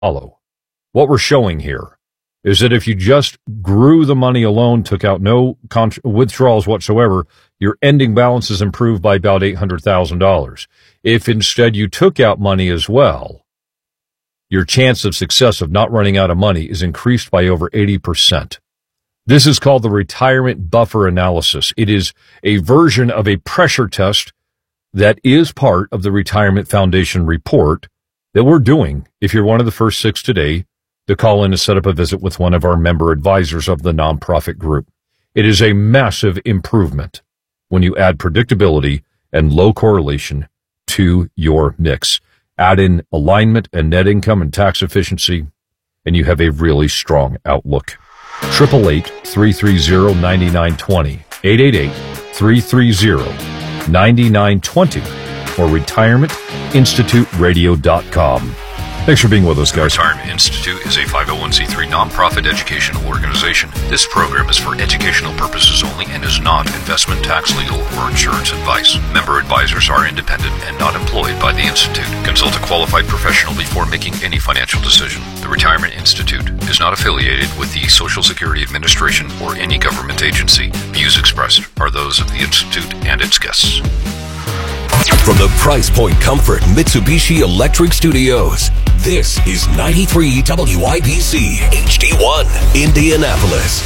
hollow. What we're showing here is that if you just grew the money alone, took out no withdrawals whatsoever, your ending balance is improved by about $800,000. If instead you took out money as well, your chance of success of not running out of money is increased by over 80%. This is called the retirement buffer analysis. It is a version of a pressure test that is part of the Retirement Foundation report that we're doing. If you're one of the first 6 today to call in to set up a visit with one of our member advisors of the nonprofit group. It is a massive improvement when you add predictability and low correlation to your mix. Add in alignment and net income and tax efficiency, and you have a really strong outlook. 888-330-9920, 888-330-9920, or retirementinstituteradio.com. Thanks for being with us, guys. Retirement Institute is a 501c3 nonprofit educational organization. This program is for educational purposes only and is not investment, tax, legal, or insurance advice. Member advisors are independent and not employed by the Institute. Consult a qualified professional before making any financial decision. The Retirement Institute is not affiliated with the Social Security Administration or any government agency. Views expressed are those of the Institute and its guests. From the Price Point Comfort Mitsubishi Electric Studios, this is 93 WIBC HD1, Indianapolis.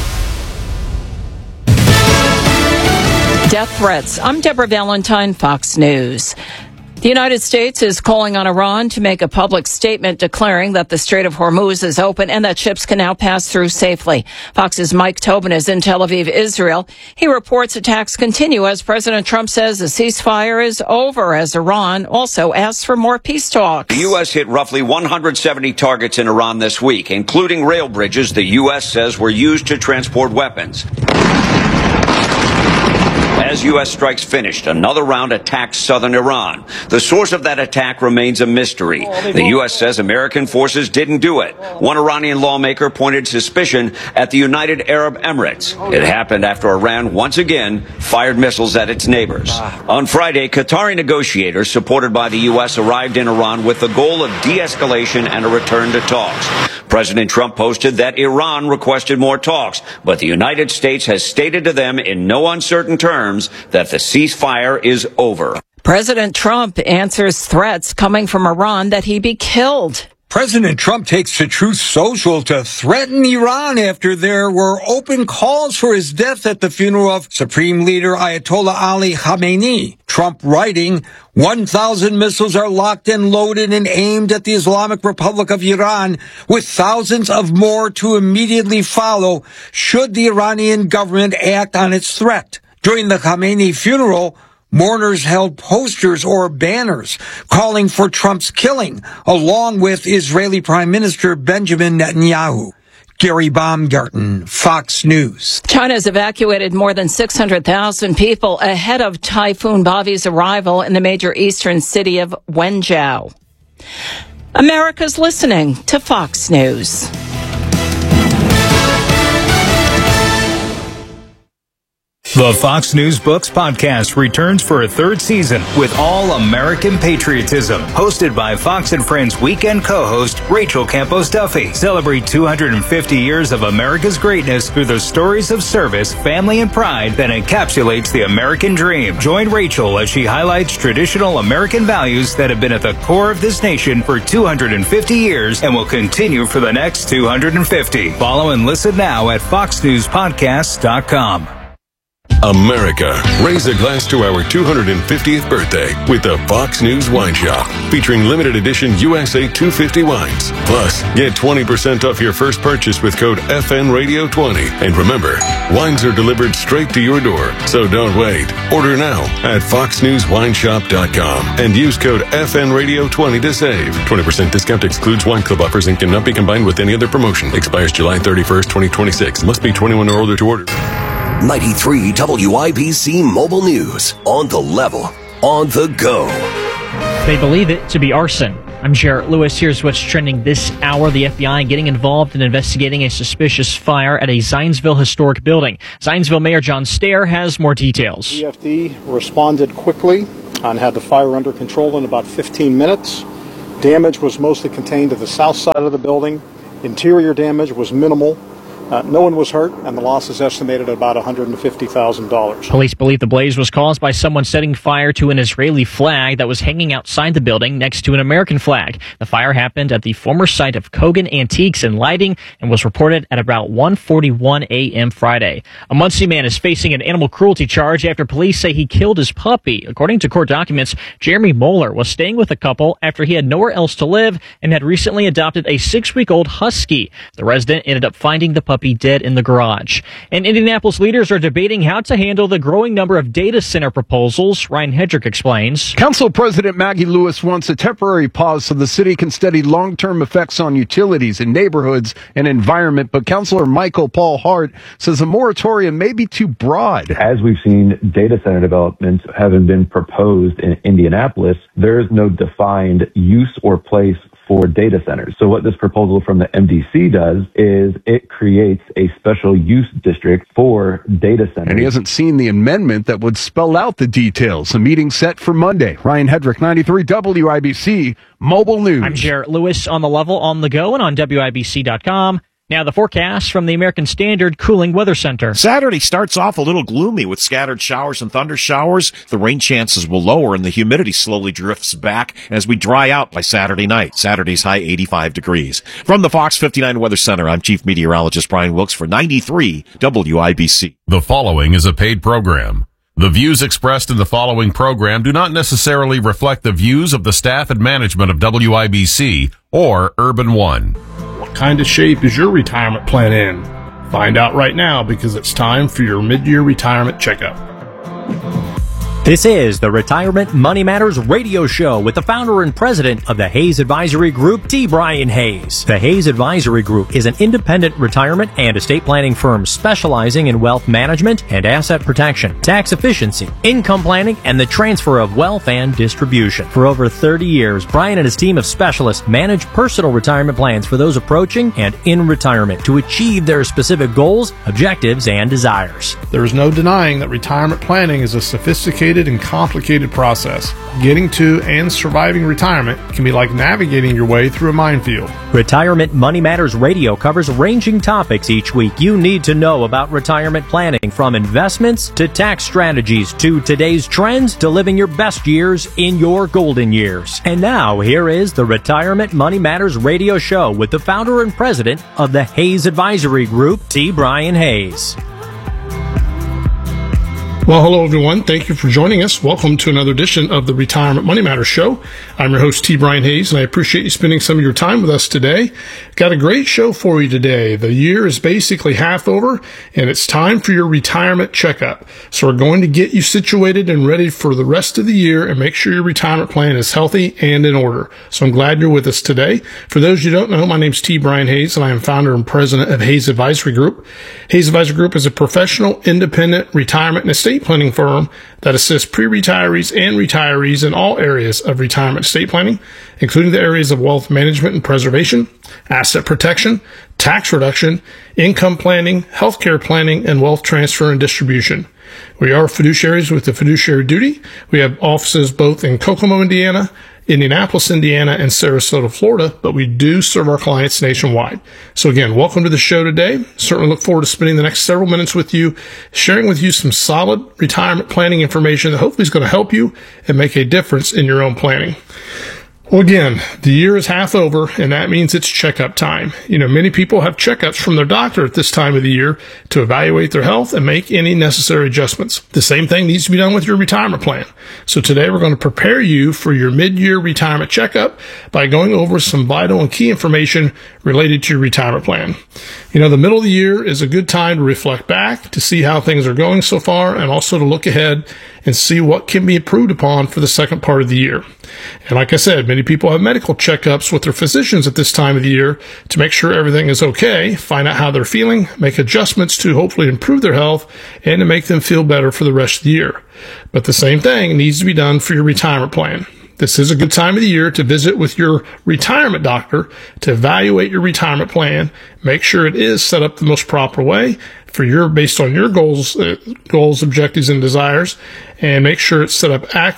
Death threats. I'm Deborah Valentine, Fox News. The United States is calling on Iran to make a public statement declaring that the Strait of Hormuz is open and that ships can now pass through safely. Fox's Mike Tobin is in Tel Aviv, Israel. He reports attacks continue as President Trump says the ceasefire is over, as Iran also asks for more peace talks. The U.S. hit roughly 170 targets in Iran this week, including rail bridges the U.S. says were used to transport weapons. As U.S. strikes finished, another round attacked southern Iran. The source of that attack remains a mystery. The U.S. says American forces didn't do it. One Iranian lawmaker pointed suspicion at the United Arab Emirates. It happened after Iran once again fired missiles at its neighbors. On Friday, Qatari negotiators supported by the U.S. arrived in Iran with the goal of de-escalation and a return to talks. President Trump posted that Iran requested more talks, but the United States has stated to them in no uncertain terms that the ceasefire is over. President Trump answers threats coming from Iran that he be killed. President Trump takes to Truth Social to threaten Iran after there were open calls for his death at the funeral of Supreme Leader Ayatollah Ali Khamenei. Trump writing, 1,000 missiles are locked and loaded and aimed at the Islamic Republic of Iran, with thousands of more to immediately follow should the Iranian government act on its threat. During the Khamenei funeral, mourners held posters or banners calling for Trump's killing, along with Israeli Prime Minister Benjamin Netanyahu. Gary Baumgarten, Fox News. China's evacuated more than 600,000 people ahead of Typhoon Bavi's arrival in the major eastern city of Wenzhou. America's listening to Fox News. The Fox News Books podcast returns for a third season with all American patriotism. Hosted by Fox and Friends weekend co-host Rachel Campos Duffy. Celebrate 250 years of America's greatness through the stories of service, family, and pride that encapsulates the American dream. Join Rachel as she highlights traditional American values that have been at the core of this nation for 250 years and will continue for the next 250. Follow and listen now at foxnewspodcasts.com. America, raise a glass to our 250th birthday with the Fox News Wine Shop, featuring limited edition USA 250 wines. Plus, get 20% off your first purchase with code FNRadio20. And remember, wines are delivered straight to your door, so don't wait. Order now at foxnewswineshop.com and use code FNRadio20 to save. 20% discount excludes wine club offers and cannot be combined with any other promotion. Expires July 31st, 2026. Must be 21 or older to order. 93 WIBC Mobile News. On the level, on the go. They believe it to be arson. I'm Jarrett Lewis. Here's what's trending this hour. The FBI getting involved in investigating a suspicious fire at a Zionsville historic building. Zionsville Mayor John Stair has more details. EFD responded quickly and had the fire under control in about 15 minutes. Damage was mostly contained to the south side of the building. Interior damage was minimal. No one was hurt, and the loss is estimated at about $150,000. Police believe the blaze was caused by someone setting fire to an Israeli flag that was hanging outside the building next to an American flag. The fire happened at the former site of Kogan Antiques and Lighting and was reported at about 1:41 a.m. Friday. A Muncie man is facing an animal cruelty charge after police say he killed his puppy. According to court documents, Jeremy Moeller was staying with the couple after he had nowhere else to live and had recently adopted a 6-week-old husky. The resident ended up finding the puppy dead in the garage. And Indianapolis leaders are debating how to handle the growing number of data center proposals. Ryan Hedrick explains. Council President Maggie Lewis wants a temporary pause so the city can study long-term effects on utilities and neighborhoods and environment. But Councilor Michael Paul Hart says a moratorium may be too broad. As we've seen data center developments having been proposed in Indianapolis, there is no defined use or place for data centers. So what this proposal from the MDC does is it creates a special use district for data centers. And he hasn't seen the amendment that would spell out the details. A meeting set for Monday. Ryan Hedrick, 93 WIBC, Mobile News. I'm Jarrett Lewis on the level, on the go, and on WIBC.com. Now the forecast from the American Standard Cooling Weather Center. Saturday starts off a little gloomy with scattered showers and thunder showers. The rain chances will lower and the humidity slowly drifts back as we dry out by Saturday night. Saturday's high 85 degrees. From the Fox 59 Weather Center, I'm Chief Meteorologist Brian Wilkes for 93 WIBC. The following is a paid program. The views expressed in the following program do not necessarily reflect the views of the staff and management of WIBC or Urban One. What kind of shape is your retirement plan in? Find out right now because it's time for your mid-year retirement checkup. This is the Retirement Money Matters radio show with the founder and president of the Hayes Advisory Group, T. Brian Hayes. The Hayes Advisory Group is an independent retirement and estate planning firm specializing in wealth management and asset protection, tax efficiency, income planning, and the transfer of wealth and distribution. For over 30 years, Brian and his team of specialists manage personal retirement plans for those approaching and in retirement to achieve their specific goals, objectives, and desires. There is no denying that retirement planning is a sophisticated and complicated process. Getting to and surviving retirement can be like navigating your way through a minefield. Retirement Money Matters Radio covers ranging topics each week you need to know about retirement planning, from investments to tax strategies to today's trends to living your best years in your golden years. And now, here is the Retirement Money Matters Radio show with the founder and president of the Hayes Advisory Group, T. Brian Hayes. Well, hello, everyone. Thank you for joining us. Welcome to another edition of the Retirement Money Matters Show. I'm your host, T. Brian Hayes, and I appreciate you spending some of your time with us today. Got a great show for you today. The year is basically half over, and it's time for your retirement checkup. So we're going to get you situated and ready for the rest of the year and make sure your retirement plan is healthy and in order. So I'm glad you're with us today. For those you don't know, my name's T. Brian Hayes, and I am founder and president of Hayes Advisory Group. Hayes Advisory Group is a professional, independent retirement and estate planning firm that assists pre-retirees and retirees in all areas of retirement estate planning, including the areas of wealth management and preservation, asset protection, tax reduction, income planning, healthcare planning, and wealth transfer and distribution. We are fiduciaries with the fiduciary duty. We have offices both in Kokomo, Indiana, Indianapolis, Indiana, and Sarasota, Florida, but we do serve our clients nationwide. So again, welcome to the show today. Certainly look forward to spending the next several minutes with you, sharing with you some solid retirement planning information that hopefully is going to help you and make a difference in your own planning. Well, again, the year is half over, and that means it's checkup time. You know, many people have checkups from their doctor at this time of the year to evaluate their health and make any necessary adjustments. The same thing needs to be done with your retirement plan. So today we're going to prepare you for your mid-year retirement checkup by going over some vital and key information related to your retirement plan. You know, the middle of the year is a good time to reflect back, to see how things are going so far, and also to look ahead and see what can be improved upon for the second part of the year. And like I said, many people have medical checkups with their physicians at this time of the year to make sure everything is okay, find out how they're feeling, make adjustments to hopefully improve their health, and to make them feel better for the rest of the year. But the same thing needs to be done for your retirement plan. This is a good time of the year to visit with your retirement doctor to evaluate your retirement plan, make sure it is set up the most proper way for based on your goals, objectives, and desires, and make sure it's set up accurate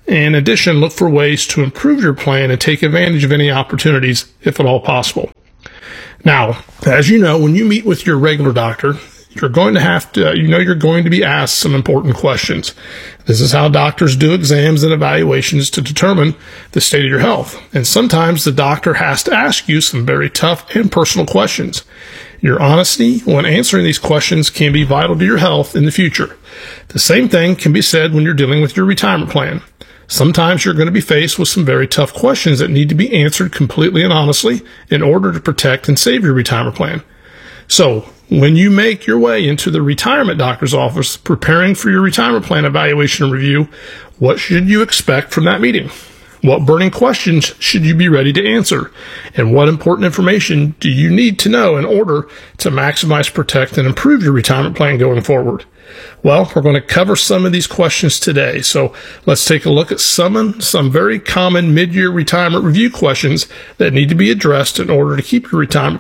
In addition, look for ways to improve your plan and take advantage of any opportunities if at all possible. Now, as you know, when you meet with your regular doctor, you're going to be asked some important questions. This is how doctors do exams and evaluations to determine the state of your health. And sometimes the doctor has to ask you some very tough and personal questions. Your honesty when answering these questions can be vital to your health in the future. The same thing can be said when you're dealing with your retirement plan. Sometimes you're going to be faced with some very tough questions that need to be answered completely and honestly in order to protect and save your retirement plan. So, when you make your way into the retirement doctor's office preparing for your retirement plan evaluation and review, what should you expect from that meeting? What burning questions should you be ready to answer? And what important information do you need to know in order to maximize, protect, and improve your retirement plan going forward? Well, we're going to cover some of these questions today. So let's take a look at some very common mid-year retirement review questions that need to be addressed in order to keep your retirement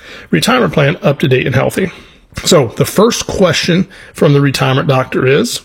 plan up to date and healthy. So the first question from the retirement doctor is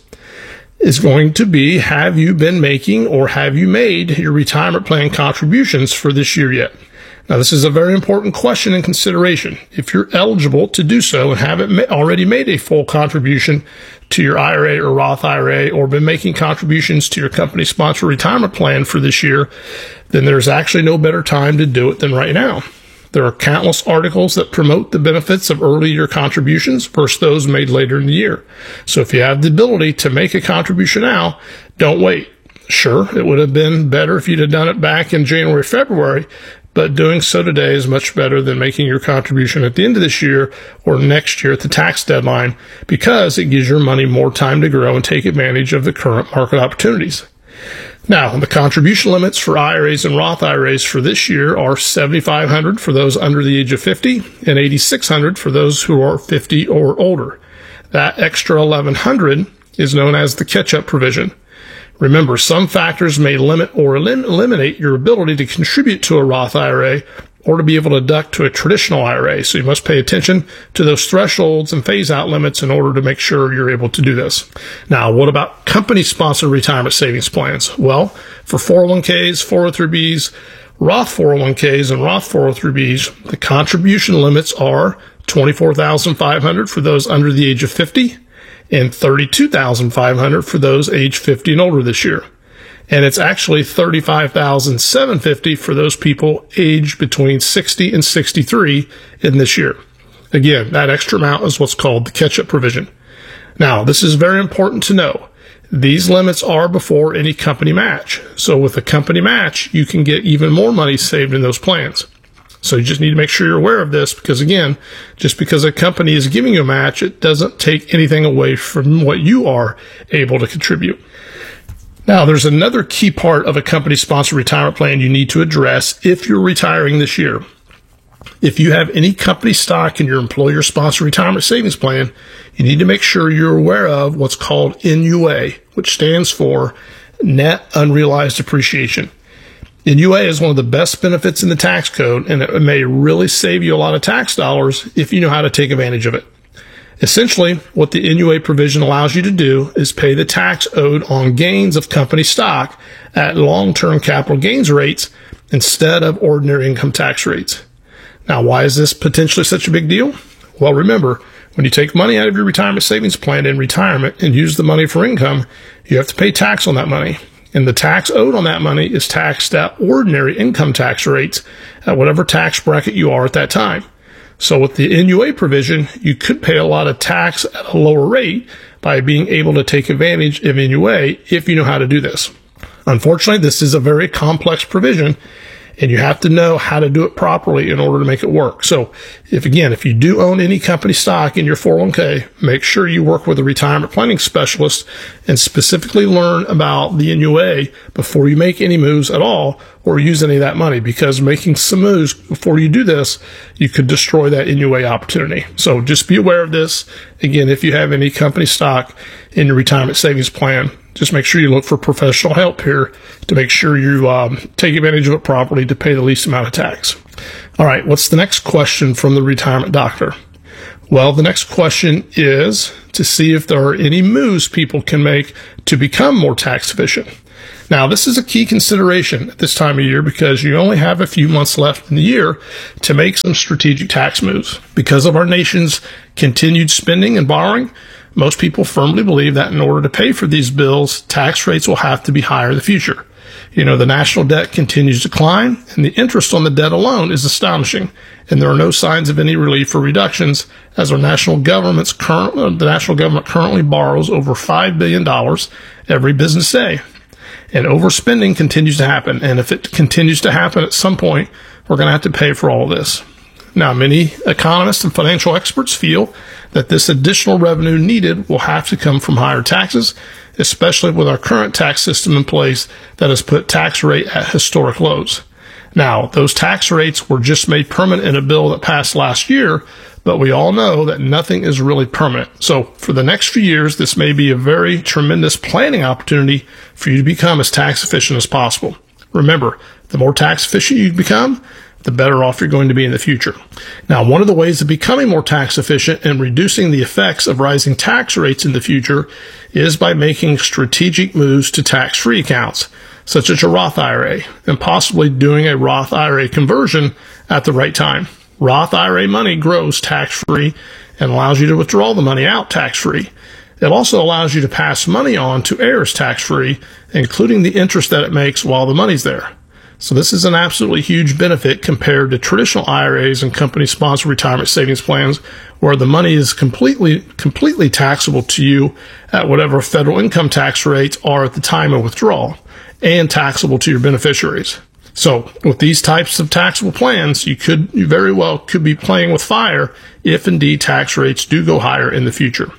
going to be, have you been making or have you made your retirement plan contributions for this year yet? Now, this is a very important question and consideration. If you're eligible to do so and haven't already made a full contribution to your IRA or Roth IRA or been making contributions to your company-sponsored retirement plan for this year, then there's actually no better time to do it than right now. There are countless articles that promote the benefits of early year contributions versus those made later in the year. So if you have the ability to make a contribution now, don't wait. Sure, it would have been better if you'd have done it back in January, February, but doing so today is much better than making your contribution at the end of this year or next year at the tax deadline, because it gives your money more time to grow and take advantage of the current market opportunities. Now, the contribution limits for IRAs and Roth IRAs for this year are $7,500 for those under the age of 50 and $8,600 for those who are 50 or older. That extra $1,100 is known as the catch-up provision. Remember, some factors may limit or eliminate your ability to contribute to a Roth IRA or to be able to deduct to a traditional IRA. So you must pay attention to those thresholds and phase-out limits in order to make sure you're able to do this. Now, what about company-sponsored retirement savings plans? Well, for 401ks, 403bs, Roth 401ks, and Roth 403bs, the contribution limits are $24,500 for those under the age of 50 and $32,500 for those age 50 and older this year. And it's actually $35,750 for those people aged between 60 and 63 in this year. Again, that extra amount is what's called the catch-up provision. Now, this is very important to know. These limits are before any company match. So with a company match, you can get even more money saved in those plans. So you just need to make sure you're aware of this, because again, just because a company is giving you a match, it doesn't take anything away from what you are able to contribute. Now, there's another key part of a company-sponsored retirement plan you need to address if you're retiring this year. If you have any company stock in your employer-sponsored retirement savings plan, you need to make sure you're aware of what's called NUA, which stands for Net Unrealized Appreciation. NUA is one of the best benefits in the tax code, and it may really save you a lot of tax dollars if you know how to take advantage of it. Essentially, what the NUA provision allows you to do is pay the tax owed on gains of company stock at long-term capital gains rates instead of ordinary income tax rates. Now, why is this potentially such a big deal? Well, remember, when you take money out of your retirement savings plan in retirement and use the money for income, you have to pay tax on that money. And the tax owed on that money is taxed at ordinary income tax rates at whatever tax bracket you are at that time. So with the NUA provision, you could pay a lot of tax at a lower rate by being able to take advantage of NUA if you know how to do this. Unfortunately, this is a very complex provision, and you have to know how to do it properly in order to make it work. So if you do own any company stock in your 401k, make sure you work with a retirement planning specialist and specifically learn about the NUA before you make any moves at all or use any of that money, because making some moves before you do this, you could destroy that NUA opportunity. So just be aware of this. Again, if you have any company stock in your retirement savings plan, just make sure you look for professional help here to make sure you take advantage of it properly to pay the least amount of tax. All right, what's the next question from the retirement doctor? Well, the next question is to see if there are any moves people can make to become more tax efficient. Now, this is a key consideration at this time of year because you only have a few months left in the year to make some strategic tax moves. Because of our nation's continued spending and borrowing, most people firmly believe that in order to pay for these bills, tax rates will have to be higher in the future. You know, the national debt continues to climb, and the interest on the debt alone is astonishing, and there are no signs of any relief or reductions as the national government currently borrows over $5 billion every business day. And overspending continues to happen, and if it continues to happen at some point, we're going to have to pay for all of this. Now, many economists and financial experts feel that this additional revenue needed will have to come from higher taxes, especially with our current tax system in place that has put tax rate at historic lows. Now, those tax rates were just made permanent in a bill that passed last year, but we all know that nothing is really permanent. So for the next few years, this may be a very tremendous planning opportunity for you to become as tax efficient as possible. Remember, the more tax efficient you become, the better off you're going to be in the future. Now, one of the ways of becoming more tax efficient and reducing the effects of rising tax rates in the future is by making strategic moves to tax-free accounts, such as a Roth IRA, and possibly doing a Roth IRA conversion at the right time. Roth IRA money grows tax-free and allows you to withdraw the money out tax-free. It also allows you to pass money on to heirs tax-free, including the interest that it makes while the money's there. So this is an absolutely huge benefit compared to traditional IRAs and company-sponsored retirement savings plans where the money is completely taxable to you at whatever federal income tax rates are at the time of withdrawal and taxable to your beneficiaries. So with these types of taxable plans, you very well could be playing with fire if indeed tax rates do go higher in the future.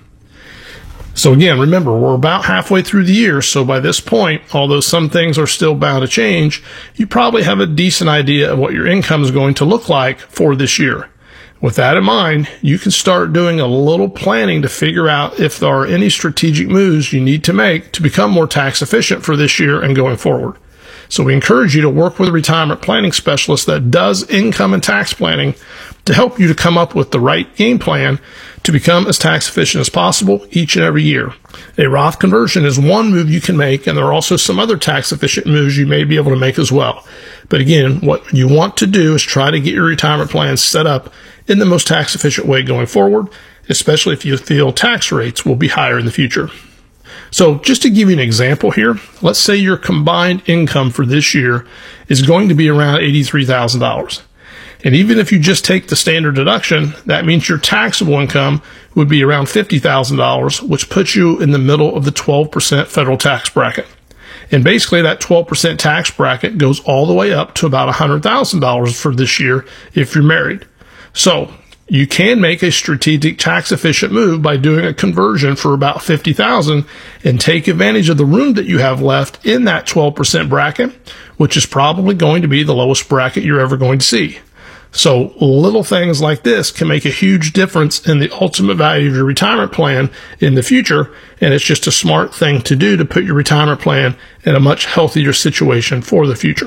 So again, remember, we're about halfway through the year, so by this point, although some things are still bound to change, you probably have a decent idea of what your income is going to look like for this year. With that in mind, you can start doing a little planning to figure out if there are any strategic moves you need to make to become more tax efficient for this year and going forward. So we encourage you to work with a retirement planning specialist that does income and tax planning to help you to come up with the right game plan to become as tax efficient as possible each and every year. A Roth conversion is one move you can make, and there are also some other tax efficient moves you may be able to make as well. But again, what you want to do is try to get your retirement plan set up in the most tax efficient way going forward, especially if you feel tax rates will be higher in the future. So just to give you an example here, let's say your combined income for this year is going to be around $83,000. And even if you just take the standard deduction, that means your taxable income would be around $50,000, which puts you in the middle of the 12% federal tax bracket. And basically that 12% tax bracket goes all the way up to about $100,000 for this year if you're married. So you can make a strategic tax efficient move by doing a conversion for about $50,000 and take advantage of the room that you have left in that 12% bracket, which is probably going to be the lowest bracket you're ever going to see. So little things like this can make a huge difference in the ultimate value of your retirement plan in the future, and it's just a smart thing to do to put your retirement plan in a much healthier situation for the future.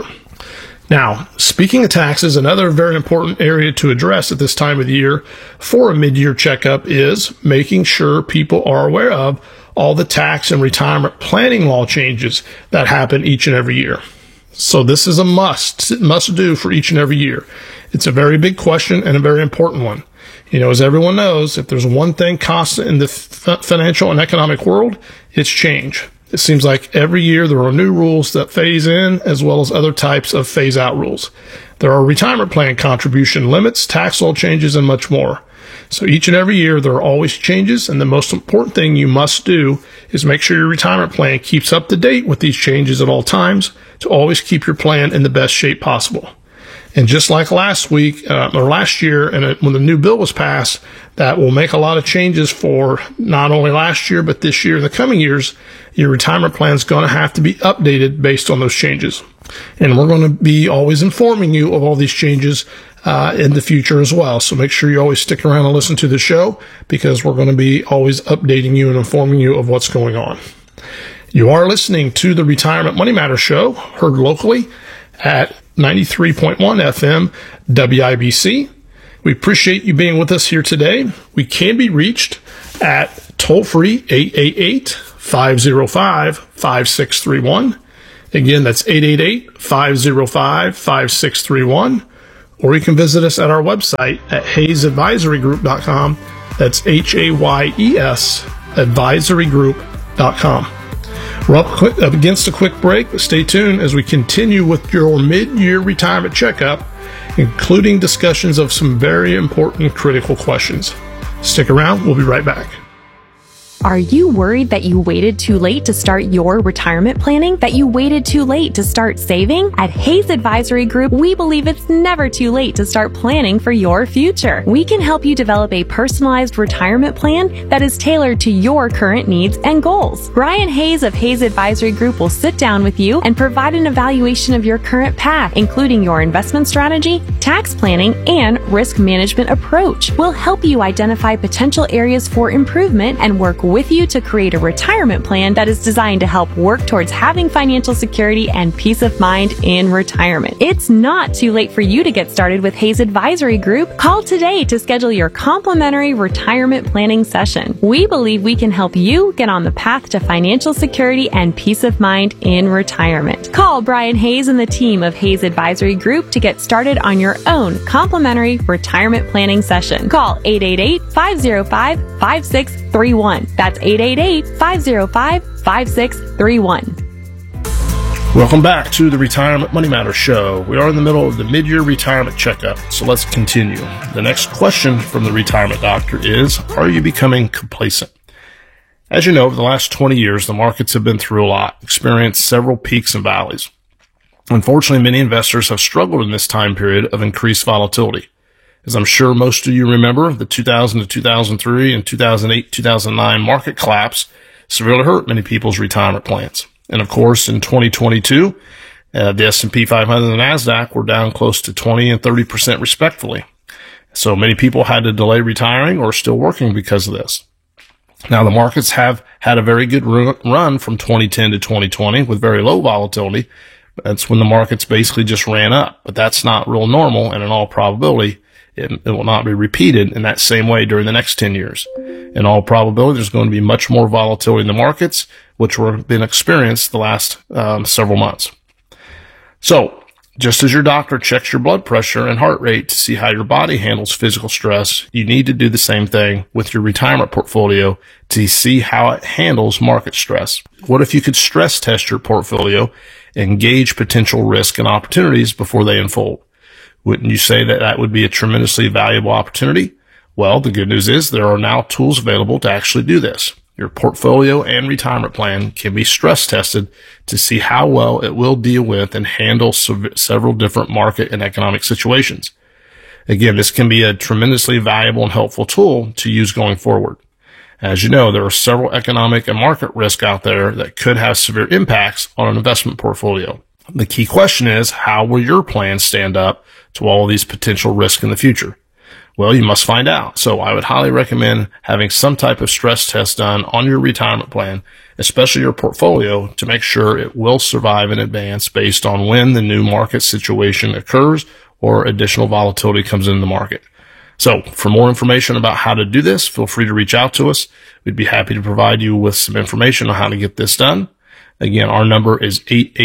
Now, speaking of taxes, another very important area to address at this time of the year for a mid-year checkup is making sure people are aware of all the tax and retirement planning law changes that happen each and every year. So this is a must do for each and every year. It's a very big question and a very important one. You know, as everyone knows, if there's one thing constant in the financial and economic world, it's change. It seems like every year there are new rules that phase in as well as other types of phase out rules. There are retirement plan contribution limits, tax law changes, and much more. So each and every year there are always changes, and the most important thing you must do is make sure your retirement plan keeps up to date with these changes at all times to always keep your plan in the best shape possible. And just like last week or last year, and when the new bill was passed, that will make a lot of changes for not only last year, but this year and the coming years. Your retirement plan is going to have to be updated based on those changes. And we're going to be always informing you of all these changes in the future as well. So make sure you always stick around and listen to the show, because we're going to be always updating you and informing you of what's going on. You are listening to the Retirement Money Matter Show, heard locally at 93.1 FM WIBC. We appreciate you being with us here today. We can be reached at toll-free 888-505-5631. Again, that's 888-505-5631. Or you can visit us at our website at HayesAdvisoryGroup.com. That's HAYES advisorygroup.com. We're up against a quick break, but stay tuned as we continue with your mid-year retirement checkup, including discussions of some very important critical questions. Stick around. We'll be right back. Are you worried that you waited too late to start your retirement planning? That you waited too late to start saving? At Hayes Advisory Group, we believe it's never too late to start planning for your future. We can help you develop a personalized retirement plan that is tailored to your current needs and goals. Brian Hayes of Hayes Advisory Group will sit down with you and provide an evaluation of your current path, including your investment strategy, tax planning, and risk management approach. We'll help you identify potential areas for improvement and work with you to create a retirement plan that is designed to help work towards having financial security and peace of mind in retirement. It's not too late for you to get started with Hayes Advisory Group. Call today to schedule your complimentary retirement planning session. We believe we can help you get on the path to financial security and peace of mind in retirement. Call Brian Hayes and the team of Hayes Advisory Group to get started on your own complimentary retirement planning session. Call 888-505-5631. That's 888-505-5631. Welcome back to the Retirement Money Matters Show. We are in the middle of the mid-year retirement checkup, so let's continue. The next question from the retirement doctor is, are you becoming complacent? As you know, over the last 20 years, the markets have been through a lot, experienced several peaks and valleys. Unfortunately, many investors have struggled in this time period of increased volatility. As I'm sure most of you remember, the 2000 to 2003 and 2008-2009 market collapse severely hurt many people's retirement plans. And of course, in 2022, the S&P 500 and the NASDAQ were down close to 20 and 30% respectively. So many people had to delay retiring or still working because of this. Now, the markets have had a very good run from 2010 to 2020 with very low volatility. That's when the markets basically just ran up. But that's not real normal, and in all probability, it will not be repeated in that same way during the next 10 years. In all probability, there's going to be much more volatility in the markets, which have been experienced the last several months. So, just as your doctor checks your blood pressure and heart rate to see how your body handles physical stress, you need to do the same thing with your retirement portfolio to see how it handles market stress. What if you could stress test your portfolio and gauge potential risk and opportunities before they unfold? Wouldn't you say that that would be a tremendously valuable opportunity? Well, the good news is there are now tools available to actually do this. Your portfolio and retirement plan can be stress tested to see how well it will deal with and handle several different market and economic situations. Again, this can be a tremendously valuable and helpful tool to use going forward. As you know, there are several economic and market risks out there that could have severe impacts on an investment portfolio. The key question is, how will your plan stand up to all of these potential risks in the future? Well, you must find out. So I would highly recommend having some type of stress test done on your retirement plan, especially your portfolio, to make sure it will survive in advance based on when the new market situation occurs or additional volatility comes into the market. So for more information about how to do this, feel free to reach out to us. We'd be happy to provide you with some information on how to get this done. Again, our number is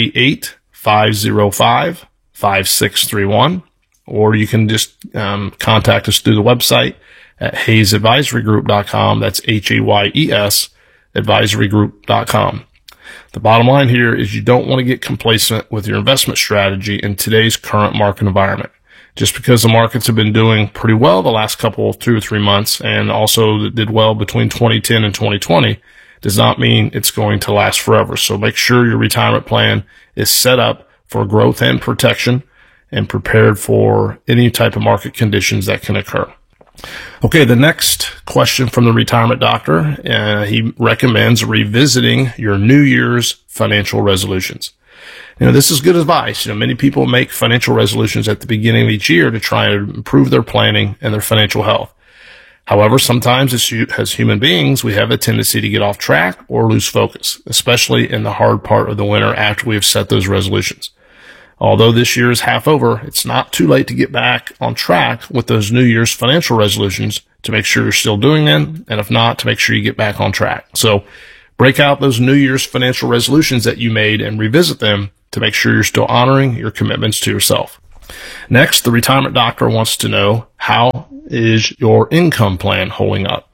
888-505-5631. Or you can just contact us through the website at HayesAdvisoryGroup.com. That's HAYES advisorygroup.com. The bottom line here is you don't want to get complacent with your investment strategy in today's current market environment. Just because the markets have been doing pretty well the last couple, 2 or 3 months, and also did well between 2010 and 2020, does not mean it's going to last forever. So make sure your retirement plan is set up for growth and protection, and prepared for any type of market conditions that can occur. Okay, the next question from the retirement doctor, he recommends revisiting your New Year's financial resolutions. This is good advice. Many people make financial resolutions at the beginning of each year to try and improve their planning and their financial health. However, sometimes as human beings, we have a tendency to get off track or lose focus, especially in the hard part of the winter after we have set those resolutions. Although this year is half over, it's not too late to get back on track with those New Year's financial resolutions to make sure you're still doing them, and if not, to make sure you get back on track. So Break out those New Year's financial resolutions that you made and revisit them to make sure you're still honoring your commitments to yourself. Next, the retirement doctor wants to know, how is your income plan holding up?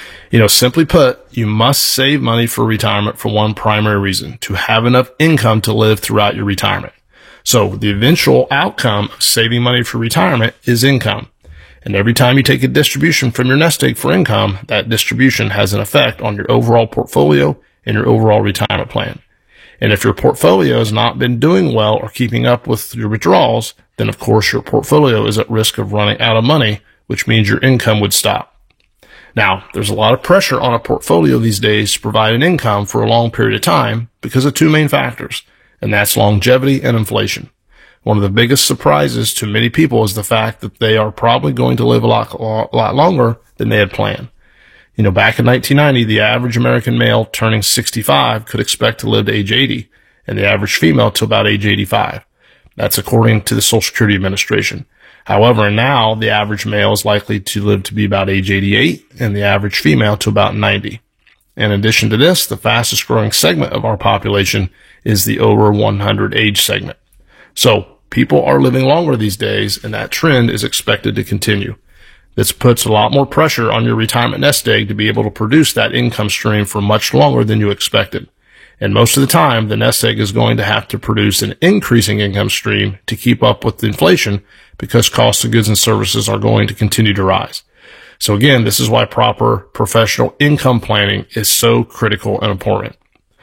Simply put, you must save money for retirement for one primary reason: to have enough income to live throughout your retirement. So the eventual outcome of saving money for retirement is income. And every time you take a distribution from your nest egg for income, that distribution has an effect on your overall portfolio and your overall retirement plan. And if your portfolio has not been doing well or keeping up with your withdrawals, then of course your portfolio is at risk of running out of money, which means your income would stop. Now, there's a lot of pressure on a portfolio these days to provide an income for a long period of time because of two main factors, and that's longevity and inflation. One of the biggest surprises to many people is the fact that they are probably going to live a lot longer than they had planned. Back in 1990, the average American male turning 65 could expect to live to age 80, and the average female to about age 85. That's according to the Social Security Administration. However, now the average male is likely to live to be about age 88, and the average female to about 90. In addition to this, the fastest growing segment of our population is the over 100 age segment. So, people are living longer these days, and that trend is expected to continue. This puts a lot more pressure on your retirement nest egg to be able to produce that income stream for much longer than you expected. And most of the time, the nest egg is going to have to produce an increasing income stream to keep up with inflation because costs of goods and services are going to continue to rise. So again, this is why proper professional income planning is so critical and important.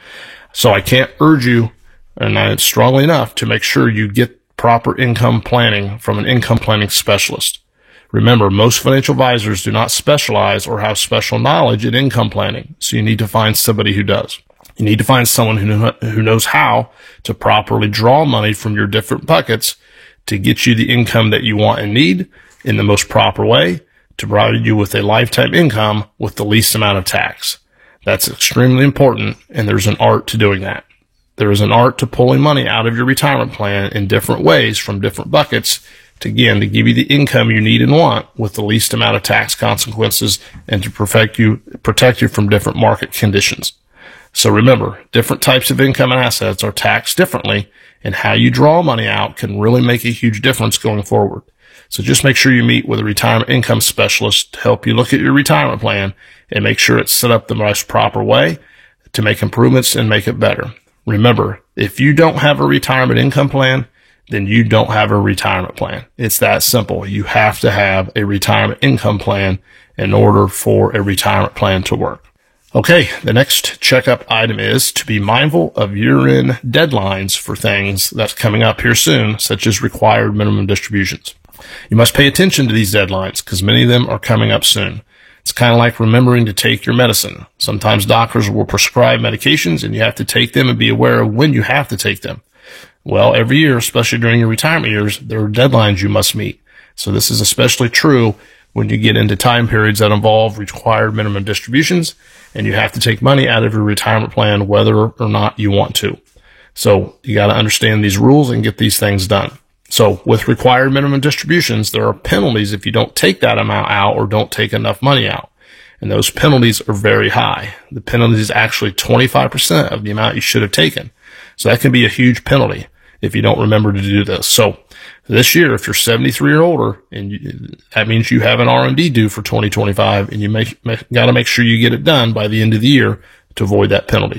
So I can't urge you, and I strongly enough, to make sure you get proper income planning from an income planning specialist. Remember, most financial advisors do not specialize or have special knowledge in income planning, so you need to find somebody who does. You need to find someone who knows how to properly draw money from your different buckets to get you the income that you want and need in the most proper way to provide you with a lifetime income with the least amount of tax. That's extremely important, and there's an art to doing that. There is an art to pulling money out of your retirement plan in different ways from different buckets to give you the income you need and want with the least amount of tax consequences and to protect you from different market conditions. So remember, different types of income and assets are taxed differently, and how you draw money out can really make a huge difference going forward. So just make sure you meet with a retirement income specialist to help you look at your retirement plan and make sure it's set up the most proper way to make improvements and make it better. Remember, if you don't have a retirement income plan, then you don't have a retirement plan. It's that simple. You have to have a retirement income plan in order for a retirement plan to work. Okay, the next checkup item is to be mindful of year-end deadlines for things that's coming up here soon, such as required minimum distributions. You must pay attention to these deadlines because many of them are coming up soon. It's kind of like remembering to take your medicine. Sometimes doctors will prescribe medications and you have to take them and be aware of when you have to take them. Well, every year, especially during your retirement years, there are deadlines you must meet. So this is especially true when you get into time periods that involve required minimum distributions and you have to take money out of your retirement plan whether or not you want to. So you got to understand these rules and get these things done. So with required minimum distributions, there are penalties if you don't take that amount out or don't take enough money out. And those penalties are very high. The penalty is actually 25% of the amount you should have taken. So that can be a huge penalty if you don't remember to do this. So this year, if you're 73 or older, and that means you have an R&D due for 2025, and you got to make sure you get it done by the end of the year to avoid that penalty.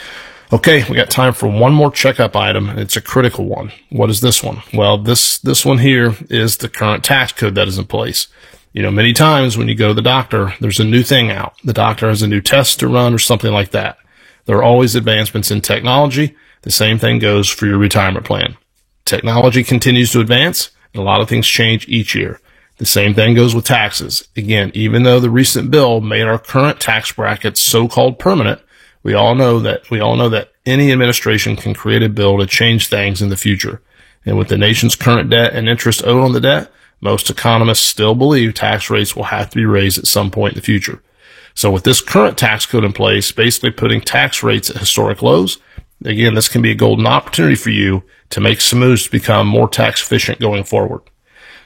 Okay, we got time for one more checkup item, and it's a critical one. What is this one? Well, this one here is the current tax code that is in place. You know, many times when you go to the doctor, there's a new thing out. The doctor has a new test to run or something like that. There are always advancements in technology. The same thing goes for your retirement plan. Technology continues to advance, and a lot of things change each year. The same thing goes with taxes. Again, even though the recent bill made our current tax brackets so-called permanent, we all know that any administration can create a bill to change things in the future. And with the nation's current debt and interest owed on the debt, most economists still believe tax rates will have to be raised at some point in the future. So with this current tax code in place, basically putting tax rates at historic lows, again, this can be a golden opportunity for you to make some moves to become more tax efficient going forward.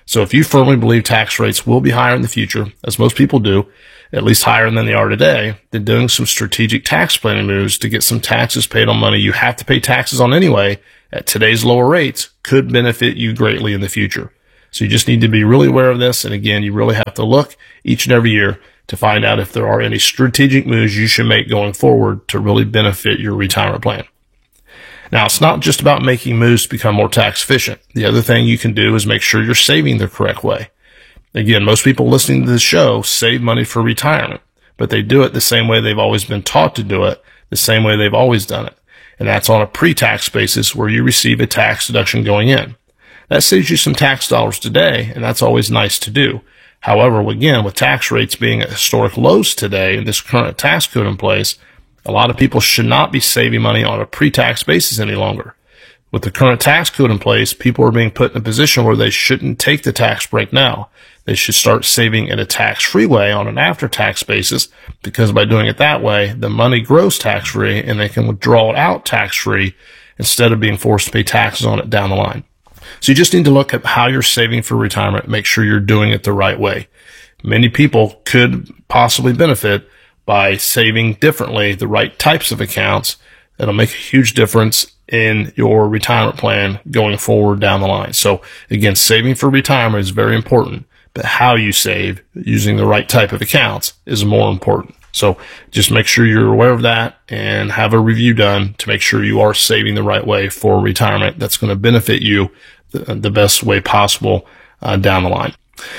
So if you firmly believe tax rates will be higher in the future, as most people do, at least higher than they are today, then doing some strategic tax planning moves to get some taxes paid on money you have to pay taxes on anyway at today's lower rates could benefit you greatly in the future. So you just need to be really aware of this. And again, you really have to look each and every year to find out if there are any strategic moves you should make going forward to really benefit your retirement plan. Now, it's not just about making moves to become more tax efficient. The other thing you can do is make sure you're saving the correct way. Again, most people listening to this show save money for retirement, but they do it the same way they've always been taught to do it, the same way they've always done it. And that's on a pre-tax basis where you receive a tax deduction going in. That saves you some tax dollars today, and that's always nice to do. However, again, with tax rates being at historic lows today and this current tax code in place, a lot of people should not be saving money on a pre-tax basis any longer. With the current tax code in place, people are being put in a position where they shouldn't take the tax break now. They should start saving in a tax-free way on an after-tax basis, because by doing it that way, the money grows tax-free and they can withdraw it out tax-free instead of being forced to pay taxes on it down the line. So you just need to look at how you're saving for retirement, make sure you're doing it the right way. Many people could possibly benefit by saving differently, the right types of accounts. That'll make a huge difference in your retirement plan going forward down the line. So again, saving for retirement is very important, but how you save using the right type of accounts is more important. So just make sure you're aware of that and have a review done to make sure you are saving the right way for retirement. That's going to benefit you the best way possible down the line.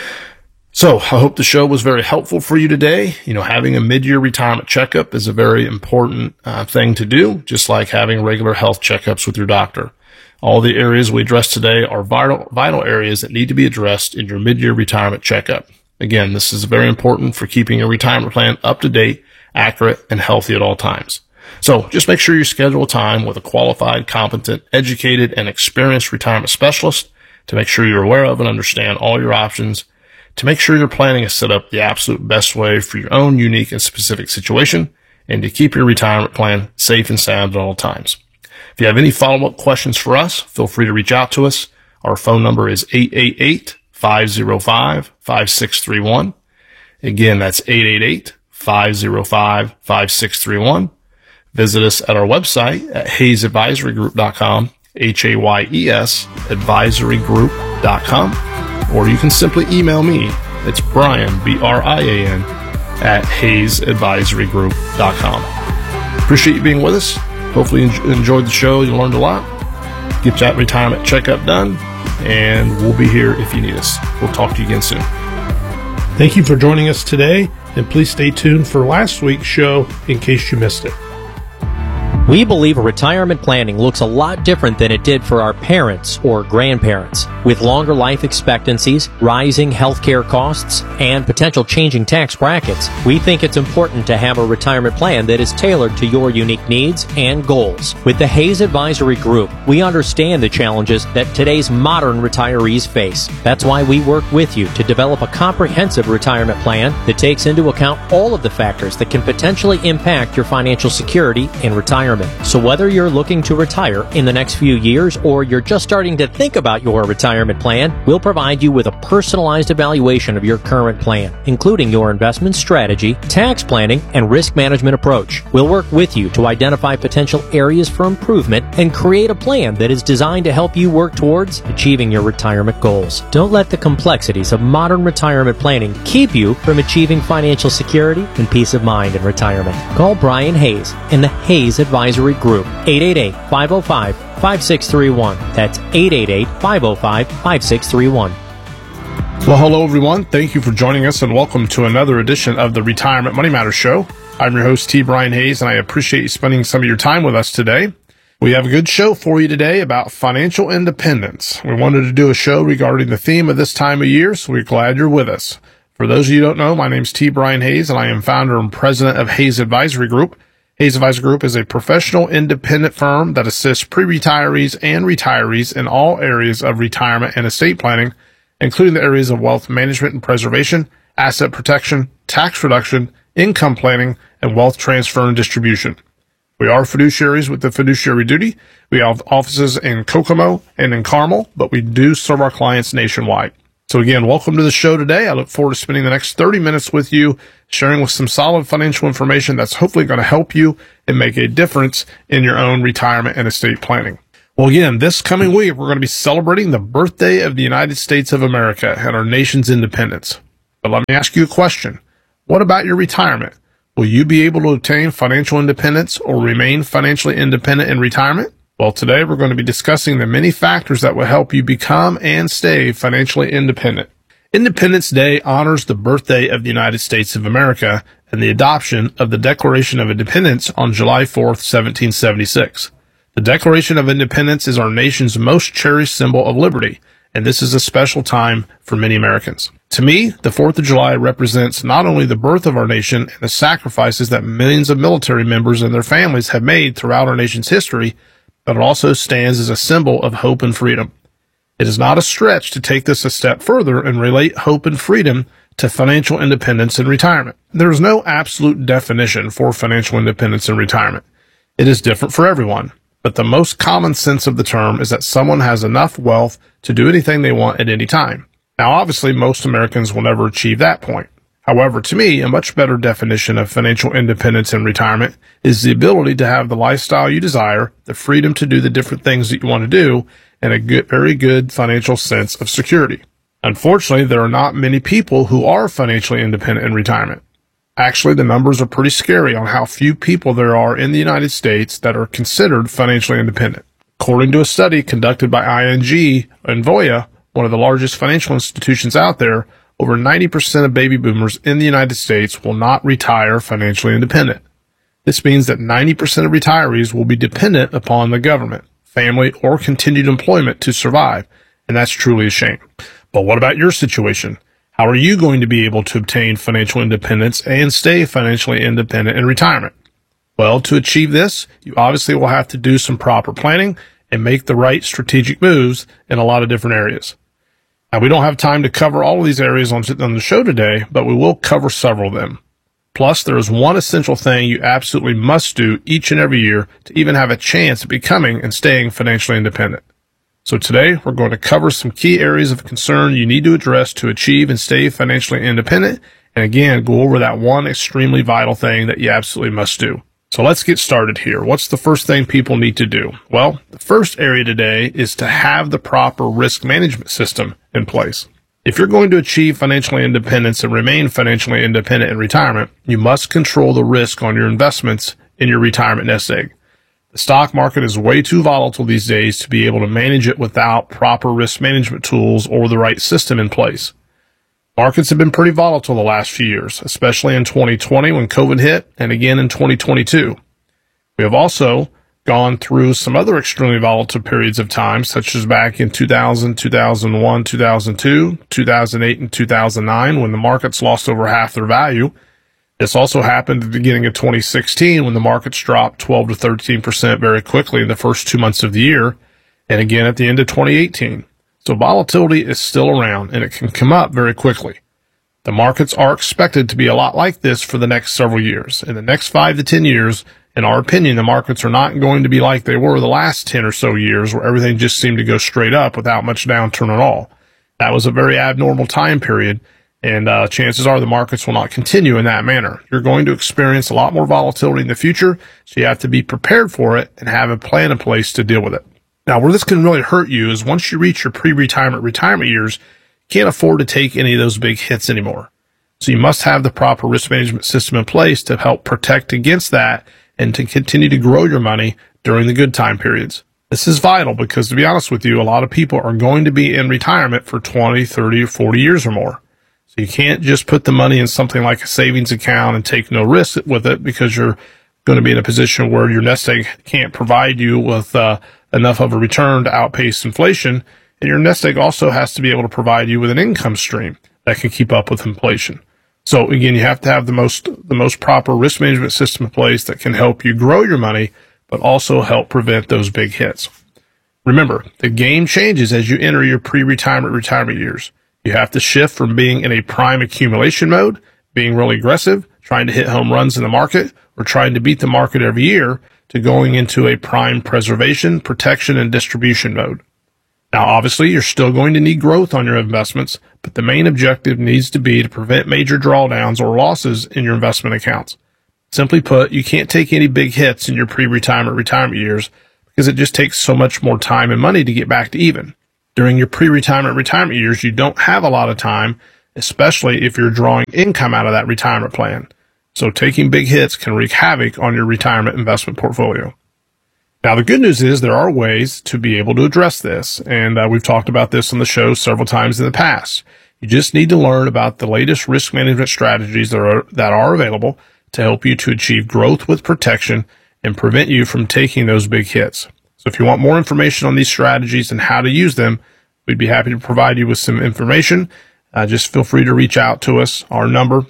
So I hope the show was very helpful for you today. You know, having a mid-year retirement checkup is a very important thing to do, just like having regular health checkups with your doctor. All the areas we addressed today are vital areas that need to be addressed in your mid-year retirement checkup. Again, this is very important for keeping your retirement plan up to date, accurate, and healthy at all times. So just make sure you schedule a time with a qualified, competent, educated, and experienced retirement specialist to make sure you're aware of and understand all your options, to make sure your planning is set up the absolute best way for your own unique and specific situation, and to keep your retirement plan safe and sound at all times. If you have any follow-up questions for us, feel free to reach out to us. Our phone number is 888-505-5631. Again, that's 888-505-5631. Visit us at our website at hayesadvisorygroup.com, Hayes advisorygroup.com, or you can simply email me. It's Brian, B-R-I-A-N, at hayesadvisorygroup.com. Appreciate you being with us. Hopefully you enjoyed the show. You learned a lot. Get that retirement checkup done, and we'll be here if you need us. We'll talk to you again soon. Thank you for joining us today, and please stay tuned for last week's show in case you missed it. We believe retirement planning looks a lot different than it did for our parents or grandparents. With longer life expectancies, rising healthcare costs, and potential changing tax brackets, we think it's important to have a retirement plan that is tailored to your unique needs and goals. With the Hayes Advisory Group, we understand the challenges that today's modern retirees face. That's why we work with you to develop a comprehensive retirement plan that takes into account all of the factors that can potentially impact your financial security in retirement. So whether you're looking to retire in the next few years or you're just starting to think about your retirement plan, we'll provide you with a personalized evaluation of your current plan, including your investment strategy, tax planning, and risk management approach. We'll work with you to identify potential areas for improvement and create a plan that is designed to help you work towards achieving your retirement goals. Don't let the complexities of modern retirement planning keep you from achieving financial security and peace of mind in retirement. Call Brian Hayes in the Hayes Advisory Group, 888-505-5631. That's 888-505-5631. Well, hello, everyone. Thank you for joining us, and welcome to another edition of the Retirement Money Matters Show. I'm your host, T. Brian Hayes, and I appreciate you spending some of your time with us today. We have a good show for you today about financial independence. We wanted to do a show regarding the theme of this time of year, so we're glad you're with us. For those of you who don't know, my name is T. Brian Hayes, and I am founder and president of Hayes Advisory Group. Hayes Advisory Group is a professional independent firm that assists pre-retirees and retirees in all areas of retirement and estate planning, including the areas of wealth management and preservation, asset protection, tax reduction, income planning, and wealth transfer and distribution. We are fiduciaries with the fiduciary duty. We have offices in Kokomo and in Carmel, but we do serve our clients nationwide. So again, welcome to the show today. I look forward to spending the next 30 minutes with you, sharing with some solid financial information that's hopefully going to help you and make a difference in your own retirement and estate planning. Well, again, this coming week, we're going to be celebrating the birthday of the United States of America and our nation's independence. But let me ask you a question. What about your retirement? Will you be able to obtain financial independence or remain financially independent in retirement? Well, today we're going to be discussing the many factors that will help you become and stay financially independent. Independence Day honors the birthday of the United States of America and the adoption of the Declaration of Independence on July 4th, 1776. The Declaration of Independence is our nation's most cherished symbol of liberty, and this is a special time for many Americans. To me, the 4th of July represents not only the birth of our nation and the sacrifices that millions of military members and their families have made throughout our nation's history, but it also stands as a symbol of hope and freedom. It is not a stretch to take this a step further and relate hope and freedom to financial independence in retirement. There is no absolute definition for financial independence in retirement. It is different for everyone, but the most common sense of the term is that someone has enough wealth to do anything they want at any time. Now, obviously, most Americans will never achieve that point. However, to me, a much better definition of financial independence in retirement is the ability to have the lifestyle you desire, the freedom to do the different things that you want to do, and a very good financial sense of security. Unfortunately, there are not many people who are financially independent in retirement. Actually, the numbers are pretty scary on how few people there are in the United States that are considered financially independent. According to a study conducted by ING and Voya, one of the largest financial institutions out there, over 90% of baby boomers in the United States will not retire financially independent. This means that 90% of retirees will be dependent upon the government, family, or continued employment to survive, and that's truly a shame. But what about your situation? How are you going to be able to obtain financial independence and stay financially independent in retirement? Well, to achieve this, you obviously will have to do some proper planning and make the right strategic moves in a lot of different areas. Now, we don't have time to cover all of these areas on the show today, but we will cover several of them. Plus, there is one essential thing you absolutely must do each and every year to even have a chance at becoming and staying financially independent. So today, we're going to cover some key areas of concern you need to address to achieve and stay financially independent, and again, go over that one extremely vital thing that you absolutely must do. So let's get started here. What's the first thing people need to do? Well, the first area today is to have the proper risk management system in place. If you're going to achieve financial independence and remain financially independent in retirement, you must control the risk on your investments in your retirement nest egg. The stock market is way too volatile these days to be able to manage it without proper risk management tools or the right system in place. Markets have been pretty volatile the last few years, especially in 2020 when COVID hit, and again in 2022. We have also gone through some other extremely volatile periods of time, such as back in 2000, 2001, 2002, 2008, and 2009, when the markets lost over half their value. This also happened at the beginning of 2016, when the markets dropped 12 to 13% very quickly in the first 2 months of the year, and again at the end of 2018. So volatility is still around, and it can come up very quickly. The markets are expected to be a lot like this for the next several years. In the next 5 to 10 years, in our opinion, the markets are not going to be like they were the last 10 or so years, where everything just seemed to go straight up without much downturn at all. That was a very abnormal time period, and chances are the markets will not continue in that manner. You're going to experience a lot more volatility in the future, so you have to be prepared for it and have a plan in place to deal with it. Now, where this can really hurt you is once you reach your retirement years, you can't afford to take any of those big hits anymore. So you must have the proper risk management system in place to help protect against that and to continue to grow your money during the good time periods. This is vital because, to be honest with you, a lot of people are going to be in retirement for 20, 30, or 40 years or more. So you can't just put the money in something like a savings account and take no risk with it, because you're going to be in a position where your nest egg can't provide you with enough of a return to outpace inflation, and your nest egg also has to be able to provide you with an income stream that can keep up with inflation. So again, you have to have the most proper risk management system in place that can help you grow your money, but also help prevent those big hits. Remember, the game changes as you enter your retirement years. You have to shift from being in a prime accumulation mode, being really aggressive, trying to hit home runs in the market, or trying to beat the market every year, to going into a prime preservation, protection, and distribution mode. Now, obviously, you're still going to need growth on your investments, but the main objective needs to be to prevent major drawdowns or losses in your investment accounts. Simply put, you can't take any big hits in your retirement years because it just takes so much more time and money to get back to even. During your retirement years, you don't have a lot of time, especially if you're drawing income out of that retirement plan. So taking big hits can wreak havoc on your retirement investment portfolio. Now, the good news is there are ways to be able to address this, and we've talked about this on the show several times in the past. You just need to learn about the latest risk management strategies that are available to help you to achieve growth with protection and prevent you from taking those big hits. So if you want more information on these strategies and how to use them, we'd be happy to provide you with some information. Just feel free to reach out to us. Our number,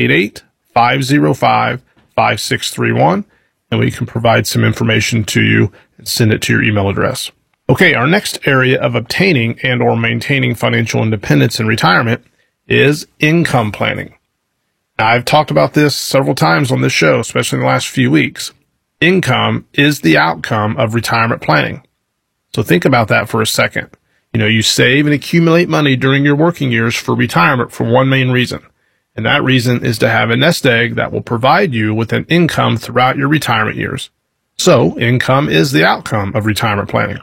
888-505-5631. And we can provide some information to you and send it to your email address. Okay, our next area of obtaining and or maintaining financial independence in retirement is income planning. Now, I've talked about this several times on this show, especially in the last few weeks. Income is the outcome of retirement planning. So think about that for a second. You save and accumulate money during your working years for retirement for one main reason. And that reason is to have a nest egg that will provide you with an income throughout your retirement years. So, income is the outcome of retirement planning.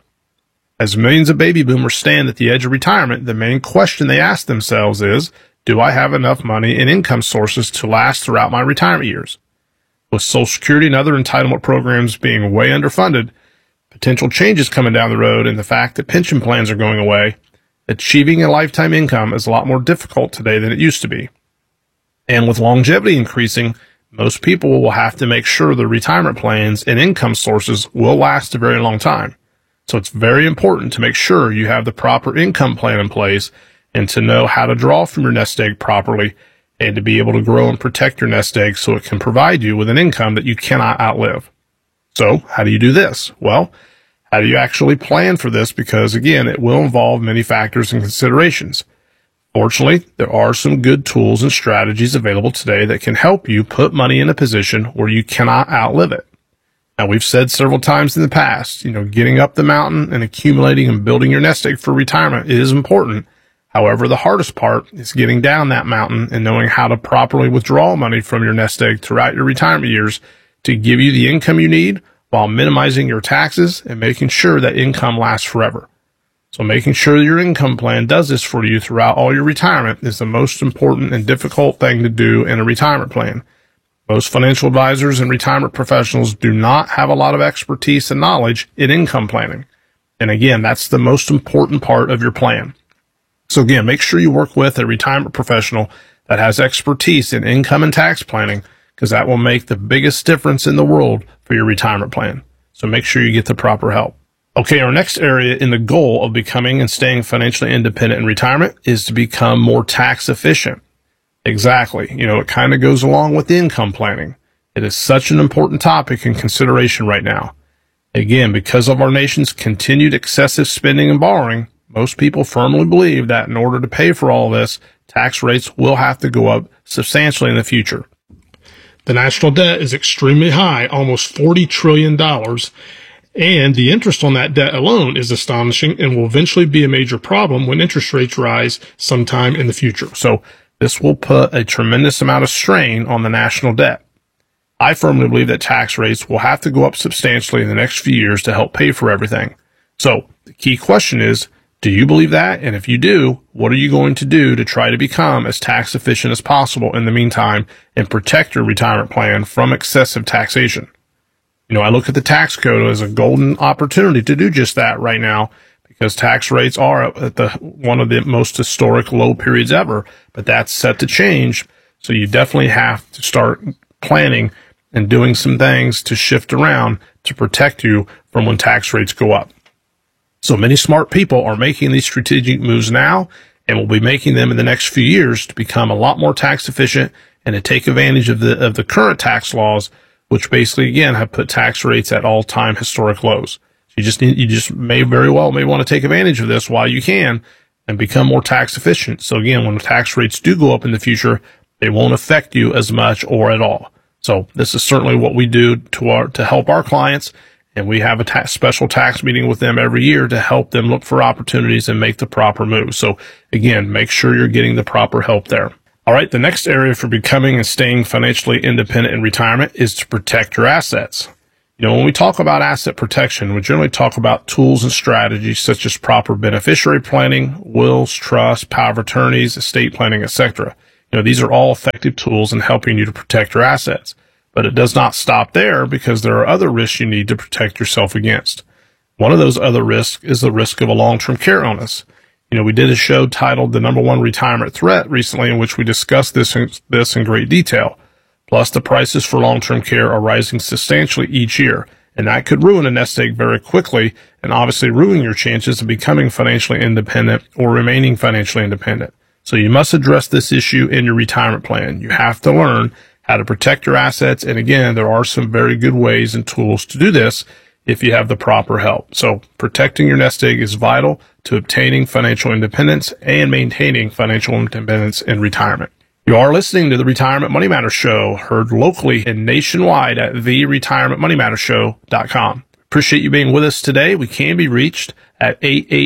As millions of baby boomers stand at the edge of retirement, the main question they ask themselves is, do I have enough money and income sources to last throughout my retirement years? With Social Security and other entitlement programs being way underfunded, potential changes coming down the road, and the fact that pension plans are going away, achieving a lifetime income is a lot more difficult today than it used to be. And with longevity increasing, most people will have to make sure their retirement plans and income sources will last a very long time. So it's very important to make sure you have the proper income plan in place and to know how to draw from your nest egg properly and to be able to grow and protect your nest egg so it can provide you with an income that you cannot outlive. So how do you do this? Well, how do you actually plan for this? Because again, it will involve many factors and considerations. Fortunately, there are some good tools and strategies available today that can help you put money in a position where you cannot outlive it. Now, we've said several times in the past, getting up the mountain and accumulating and building your nest egg for retirement is important. However, the hardest part is getting down that mountain and knowing how to properly withdraw money from your nest egg throughout your retirement years to give you the income you need while minimizing your taxes and making sure that income lasts forever. So making sure your income plan does this for you throughout all your retirement is the most important and difficult thing to do in a retirement plan. Most financial advisors and retirement professionals do not have a lot of expertise and knowledge in income planning. And again, that's the most important part of your plan. So again, make sure you work with a retirement professional that has expertise in income and tax planning, because that will make the biggest difference in the world for your retirement plan. So make sure you get the proper help. Okay, our next area in the goal of becoming and staying financially independent in retirement is to become more tax efficient. Exactly. It kind of goes along with the income planning. It is such an important topic and consideration right now. Again, because of our nation's continued excessive spending and borrowing, most people firmly believe that in order to pay for all this, tax rates will have to go up substantially in the future. The national debt is extremely high, almost $40 trillion. And the interest on that debt alone is astonishing and will eventually be a major problem when interest rates rise sometime in the future. So this will put a tremendous amount of strain on the national debt. I firmly believe that tax rates will have to go up substantially in the next few years to help pay for everything. So the key question is, do you believe that? And if you do, what are you going to do to try to become as tax efficient as possible in the meantime and protect your retirement plan from excessive taxation? I look at the tax code as a golden opportunity to do just that right now, because tax rates are at one of the most historic low periods ever, but that's set to change. So you definitely have to start planning and doing some things to shift around to protect you from when tax rates go up. So many smart people are making these strategic moves now and will be making them in the next few years to become a lot more tax efficient and to take advantage of the current tax laws, which basically, again, have put tax rates at all-time historic lows. You just may very well want to take advantage of this while you can and become more tax efficient. So again, when the tax rates do go up in the future, they won't affect you as much or at all. So this is certainly what we do to help our clients And we have a special tax meeting with them every year to help them look for opportunities and make the proper move. So again, make sure you're getting the proper help there. All right, the next area for becoming and staying financially independent in retirement is to protect your assets. You know, when we talk about asset protection, we generally talk about tools and strategies such as proper beneficiary planning, wills, trusts, power of attorneys, estate planning, etc. You know, these are all effective tools in helping you to protect your assets. But it does not stop there, because there are other risks you need to protect yourself against. One of those other risks is the risk of a long-term care illness. You know, we did a show titled The Number One Retirement Threat recently, in which we discussed this in great detail. Plus, the prices for long-term care are rising substantially each year, and that could ruin a nest egg very quickly, and obviously ruin your chances of becoming financially independent or remaining financially independent. So you must address this issue in your retirement plan. You have to learn how to protect your assets, and again, there are some very good ways and tools to do this if you have the proper help. So protecting your nest egg is vital to obtaining financial independence and maintaining financial independence in retirement. You are listening to the Retirement Money Matters Show, heard locally and nationwide at theretirementmoneymattershow.com. Appreciate you being with us today. We can be reached at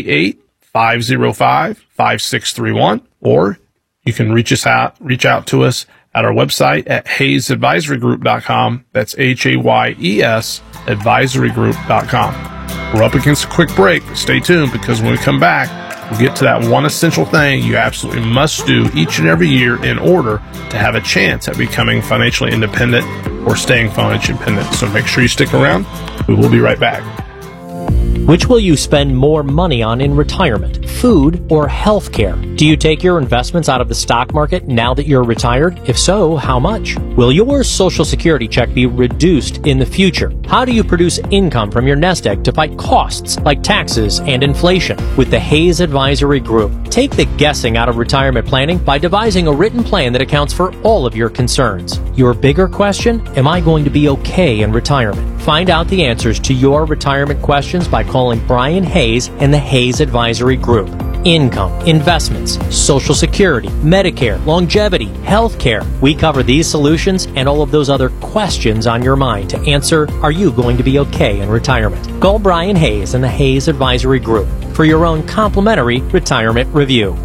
888-505-5631, or you can reach out to us at our website at HayesAdvisoryGroup.com. That's HAYES advisorygroup.com. We're up against a quick break. Stay tuned, because when we come back, we'll get to that one essential thing you absolutely must do each and every year in order to have a chance at becoming financially independent or staying financially independent. So make sure you stick around. We will be right back. Which will you spend more money on in retirement, food or health care? Do you take your investments out of the stock market now that you're retired? If so, how much? Will your Social Security check be reduced in the future? How do you produce income from your nest egg to fight costs like taxes and inflation? With the Hayes Advisory Group, take the guessing out of retirement planning by devising a written plan that accounts for all of your concerns. Your bigger question, am I going to be okay in retirement? Find out the answers to your retirement questions by calling Brian Hayes and the Hayes Advisory Group. Income, investments, Social Security, Medicare, longevity, health care. We cover these solutions and all of those other questions on your mind to answer, are you going to be okay in retirement? Call Brian Hayes and the Hayes Advisory Group for your own complimentary retirement review.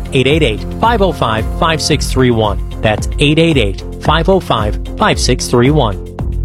888-505-5631. That's 888-505-5631.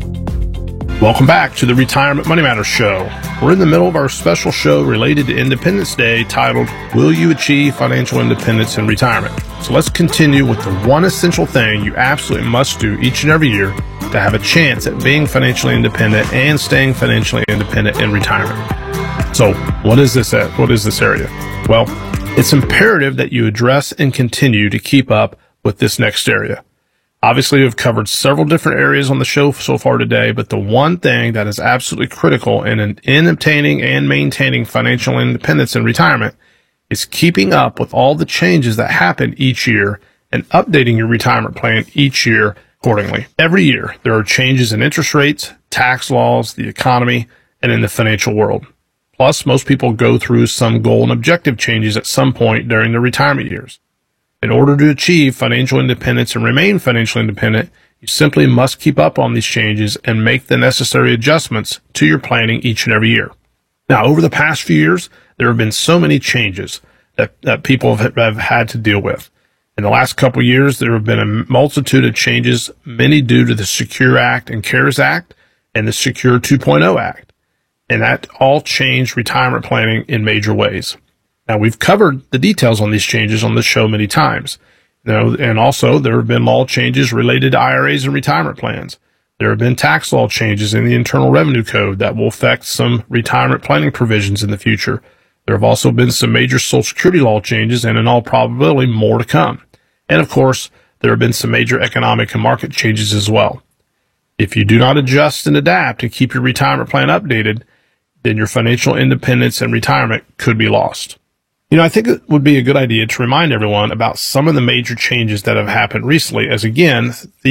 Welcome back to the Retirement Money Matters Show. We're in the middle of our special show related to Independence Day titled, Will You Achieve Financial Independence in Retirement? So let's continue with the one essential thing you absolutely must do each and every year to have a chance at being financially independent and staying financially independent in retirement. So what is this area? Well, it's imperative that you address and continue to keep up with this next area. Obviously, we've covered several different areas on the show so far today, but the one thing that is absolutely critical in obtaining and maintaining financial independence in retirement is keeping up with all the changes that happen each year and updating your retirement plan each year accordingly. Every year, there are changes in interest rates, tax laws, the economy, and in the financial world. Plus, most people go through some goal and objective changes at some point during their retirement years. In order to achieve financial independence and remain financially independent, you simply must keep up on these changes and make the necessary adjustments to your planning each and every year. Now, over the past few years, there have been so many changes that people have had to deal with. In the last couple of years, there have been a multitude of changes, many due to the Secure Act and CARES Act and the Secure 2.0 Act. And that all changed retirement planning in major ways. Now, we've covered the details on these changes on this show many times. And also, there have been law changes related to IRAs and retirement plans. There have been tax law changes in the Internal Revenue Code that will affect some retirement planning provisions in the future. There have also been some major Social Security law changes, and in all probability, more to come. And of course, there have been some major economic and market changes as well. If you do not adjust and adapt and keep your retirement plan updated, then your financial independence and retirement could be lost. You know, I think it would be a good idea to remind everyone about some of the major changes that have happened recently, as again,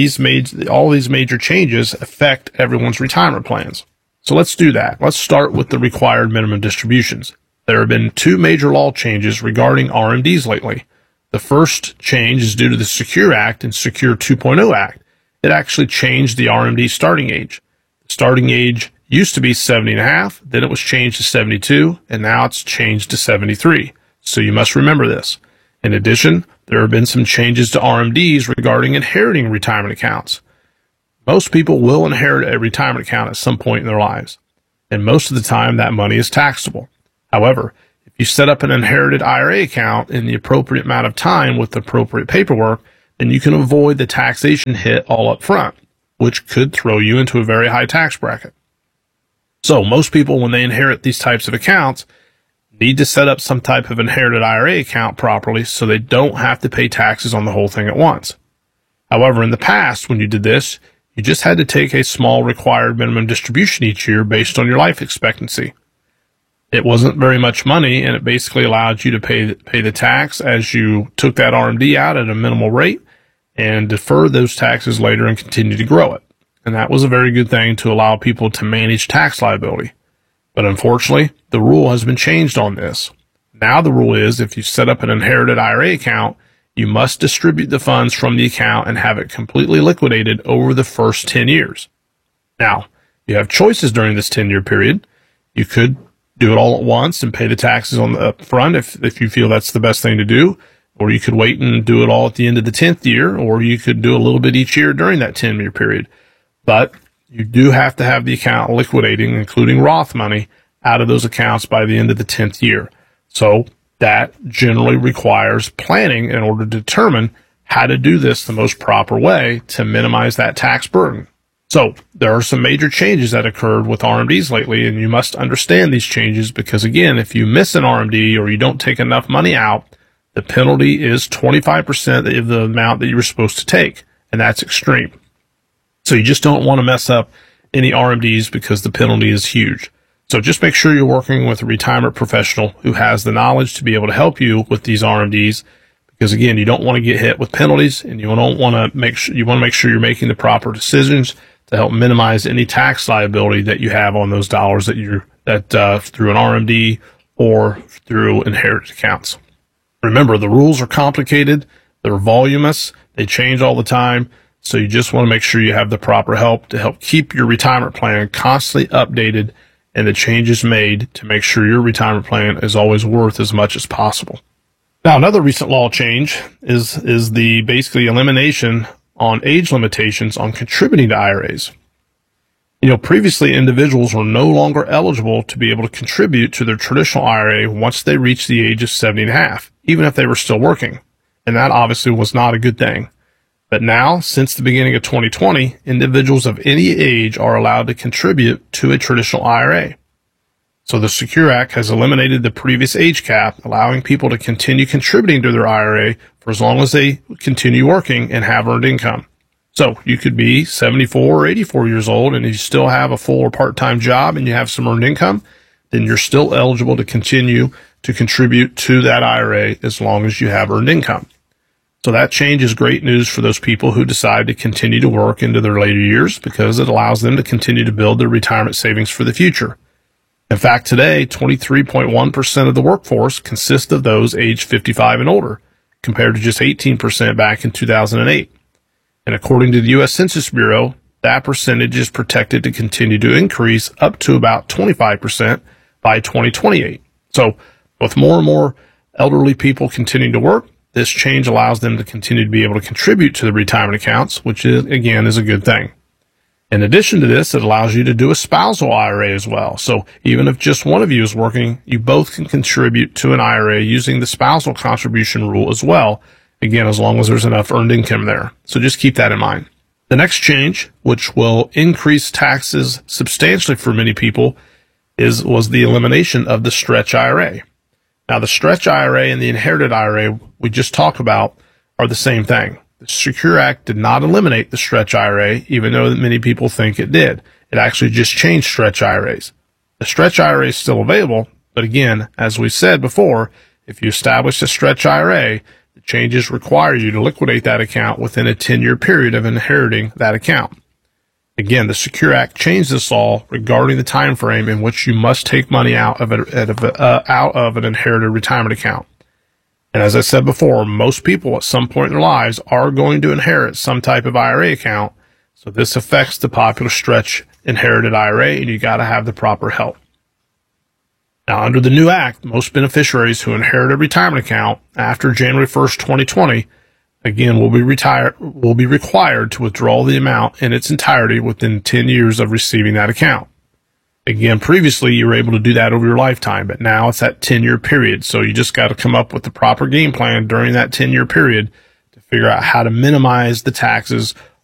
all these major changes affect everyone's retirement plans. So let's do that. Let's start with the required minimum distributions. There have been two major law changes regarding RMDs lately. The first change is due to the Secure Act and Secure 2.0 Act. It actually changed the RMD starting age. The starting age used to be 70.5, then it was changed to 72, and now it's changed to 73. So you must remember this. In addition, there have been some changes to RMDs regarding inheriting retirement accounts. Most people will inherit a retirement account at some point in their lives, and most of the time that money is taxable. However, if you set up an inherited IRA account in the appropriate amount of time with the appropriate paperwork, then you can avoid the taxation hit all up front, which could throw you into a very high tax bracket. So most people, when they inherit these types of accounts, need to set up some type of inherited IRA account properly so they don't have to pay taxes on the whole thing at once. However, in the past, when you did this, you just had to take a small required minimum distribution each year based on your life expectancy. It wasn't very much money, and it basically allowed you to pay the tax as you took that RMD out at a minimal rate and defer those taxes later and continue to grow it. And that was a very good thing to allow people to manage tax liability. But unfortunately, the rule has been changed on this. Now the rule is if you set up an inherited IRA account, you must distribute the funds from the account and have it completely liquidated over the first 10 years. Now, you have choices during this 10-year period. You could do it all at once and pay the taxes on the up front if you feel that's the best thing to do, or you could wait and do it all at the end of the 10th year, or you could do a little bit each year during that 10-year period. But you do have to have the account liquidating, including Roth money, out of those accounts by the end of the 10th year. So that generally requires planning in order to determine how to do this the most proper way to minimize that tax burden. So there are some major changes that occurred with RMDs lately, and you must understand these changes because, again, if you miss an RMD or you don't take enough money out, the penalty is 25% of the amount that you were supposed to take, and that's extreme. So you just don't want to mess up any RMDs because the penalty is huge. So just make sure you're working with a retirement professional who has the knowledge to be able to help you with these RMDs, because again, you don't want to get hit with penalties, and you don't want to make sure you're making the proper decisions to help minimize any tax liability that you have on those dollars that through an RMD or through inherited accounts. Remember, the rules are complicated, they're voluminous, they change all the time. So you just want to make sure you have the proper help to help keep your retirement plan constantly updated and the changes made to make sure your retirement plan is always worth as much as possible. Now, another recent law change is the basically elimination on age limitations on contributing to IRAs. Previously individuals were no longer eligible to be able to contribute to their traditional IRA once they reached the age of 70.5, even if they were still working. And that obviously was not a good thing. But now, since the beginning of 2020, individuals of any age are allowed to contribute to a traditional IRA. So the Secure Act has eliminated the previous age cap, allowing people to continue contributing to their IRA for as long as they continue working and have earned income. So you could be 74 or 84 years old, and if you still have a full or part-time job and you have some earned income, then you're still eligible to continue to contribute to that IRA as long as you have earned income. So that change is great news for those people who decide to continue to work into their later years because it allows them to continue to build their retirement savings for the future. In fact, today, 23.1% of the workforce consists of those aged 55 and older, compared to just 18% back in 2008. And according to the U.S. Census Bureau, that percentage is projected to continue to increase up to about 25% by 2028. So with more and more elderly people continuing to work, this change allows them to continue to be able to contribute to the retirement accounts, which is a good thing. In addition to this, it allows you to do a spousal IRA as well. So even if just one of you is working, you both can contribute to an IRA using the spousal contribution rule as well. Again, as long as there's enough earned income there. So just keep that in mind. The next change, which will increase taxes substantially for many people, was the elimination of the stretch IRA. Now, the stretch IRA and the inherited IRA we just talked about are the same thing. The Secure Act did not eliminate the stretch IRA, even though many people think it did. It actually just changed stretch IRAs. The stretch IRA is still available, but again, as we said before, if you establish a stretch IRA, the changes require you to liquidate that account within a 10-year period of inheriting that account. Again, the Secure Act changed this law regarding the time frame in which you must take money out of an inherited retirement account. And as I said before, most people at some point in their lives are going to inherit some type of IRA account, so this affects the popular stretch inherited IRA, and you got to have the proper help. Now, under the new act, most beneficiaries who inherit a retirement account after January 1st, 2020, again, will be required to withdraw the amount in its entirety within 10 years of receiving that account. Again, previously you were able to do that over your lifetime, but now it's that 10-year period. So you just got to come up with the proper game plan during that 10-year period to figure out how to minimize the taxes